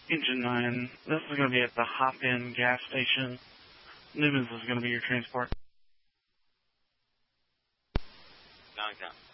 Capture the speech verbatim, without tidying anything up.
Engine nine, this is going to be at the Hop-In gas station. Newman's is going to be your transport. Nine count.